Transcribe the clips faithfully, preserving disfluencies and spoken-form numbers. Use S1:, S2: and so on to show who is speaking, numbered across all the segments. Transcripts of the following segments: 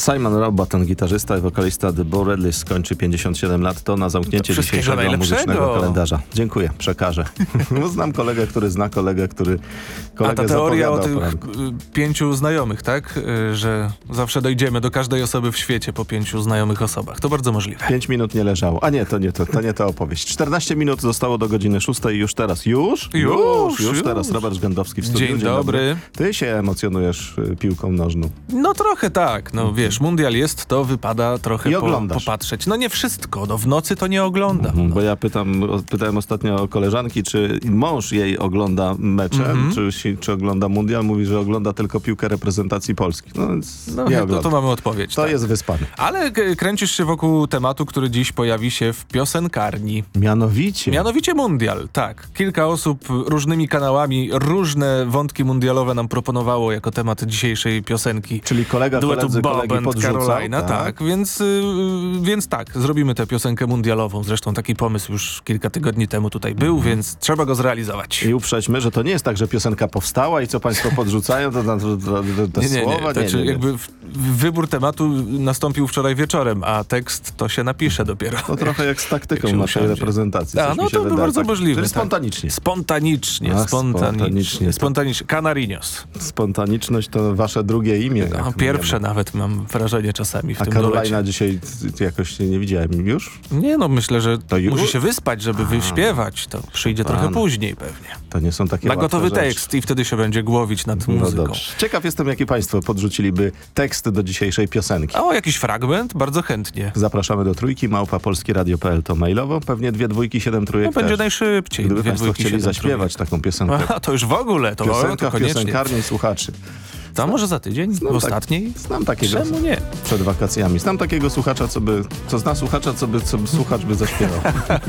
S1: Simon Robaton, gitarzysta i wokalista The Bo Radleys, skończy pięćdziesiąt siedem lat. To na zamknięcie
S2: To
S1: dzisiejszego
S2: najlepszego.
S1: muzycznego kalendarza. Dziękuję, przekażę. No, znam kolegę, który zna kolegę, który kolegę
S2: A ta teoria o
S1: zapowiada
S2: tych
S1: poranku.
S2: y, pięciu znajomych, tak? Y, że zawsze dojdziemy do każdej osoby w świecie po pięciu znajomych osobach. To bardzo możliwe.
S1: Pięć minut nie leżało. A nie, to nie to, to nie ta opowieść. czternaście minut zostało do godziny szóstej i już teraz. Już?
S2: Już,
S1: Już, już
S2: już.
S1: teraz. Robert Żgandowski w studiu.
S2: Dzień dobry.
S1: Ty się emocjonujesz y, piłką nożną.
S2: No trochę tak. No wiesz, mundial jest, to wypada trochę
S1: I
S2: po,
S1: oglądasz.
S2: popatrzeć. No nie wszystko. No w nocy to nie oglądam.
S1: Mhm,
S2: No.
S1: Bo ja pytam, o- pytałem ostatnio o koleżanki, czy mąż jej ogląda mecze,
S2: Mhm.
S1: czy, si- czy ogląda mundial. Mówi, że ogląda tylko piłkę reprezentacji Polski. No więc
S2: No
S1: nie
S2: to,
S1: ogląda.
S2: to mamy odpowiedź.
S1: To
S2: tak.
S1: jest wyspany.
S2: Ale k- kręcisz się wokół tematu, który dziś pojawi się w piosenkarni.
S1: Mianowicie.
S2: Mianowicie mundial, tak. Kilka osób różnymi kanałami różne wątki mundialowe nam proponowało jako temat dzisiejszej piosenki.
S1: Czyli kolega
S2: Duetu
S1: koledzy
S2: Bob
S1: kolegi
S2: and
S1: podrzucał.
S2: Carolina, tak, więc, y, więc tak, zrobimy tę piosenkę mundialową. Zresztą taki pomysł już kilka tygodni temu tutaj był, więc trzeba go zrealizować.
S1: I uprzedźmy, że to nie jest tak, że piosenka powstała i co państwo podrzucają, to, to, to, to te
S2: Nie, nie, nie.
S1: słowa.
S2: To
S1: Nie,
S2: znaczy,
S1: nie, nie.
S2: jakby w, wybór tematu nastąpił wczoraj wieczorem, a tekst to się napisze dopiero.
S1: To trochę jak z taktyką
S2: Jak się
S1: naszej
S2: usiądzie.
S1: reprezentacji.
S2: A,
S1: coś
S2: no
S1: mi się
S2: to by
S1: wydaje,
S2: bardzo
S1: tak.
S2: możliwe.
S1: Czyli
S2: tak.
S1: spontanicznie.
S2: Spontanicznie,
S1: Ach,
S2: spontanicznie.
S1: spontanicznie.
S2: Spontanicznie. Canarinos.
S1: Spontaniczność to wasze drugie imię. jak
S2: No, pierwsze
S1: wiemy.
S2: nawet mam wrażenie czasami w
S1: A
S2: tym
S1: Karolina
S2: duecie.
S1: dzisiaj jakoś nie widziałem już?
S2: Nie no, myślę, że
S1: To już?
S2: musi się wyspać, żeby wyśpiewać. To przyjdzie trochę
S1: Pana.
S2: później pewnie.
S1: To nie są takie
S2: Na
S1: łatwe
S2: gotowy
S1: rzeczy.
S2: tekst i wtedy się będzie głowić nad
S1: No
S2: muzyką.
S1: dobrze. Ciekaw jestem, jakie państwo podrzuciliby tekst do dzisiejszej piosenki.
S2: A o jakiś fragment? Bardzo chętnie.
S1: Zapraszamy do trójki, małpa polskieradio kropka p l to mailowo, pewnie dwie dwójki, siedem trójek
S2: No będzie
S1: też.
S2: najszybciej.
S1: Gdyby
S2: Dwie
S1: państwo
S2: dwójki,
S1: chcieli
S2: siedem
S1: zaśpiewać taką piosenkę.
S2: trójek. A to już w ogóle, to,
S1: Piosenka
S2: to
S1: w
S2: koniecznie.
S1: piosenkarni słuchaczy.
S2: To może za tydzień?
S1: Znam
S2: w
S1: tak-
S2: ostatniej?
S1: Znam takiego
S2: Czemu nie?
S1: przed wakacjami. Znam takiego słuchacza, co by, co zna słuchacza, co by, co by słuchacz by zaśpiewał.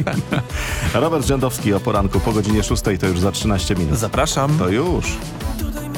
S1: Robert Żgandowski o poranku po godzinie szóstej, to już za trzynaście minut.
S2: Zapraszam.
S1: To już.
S3: To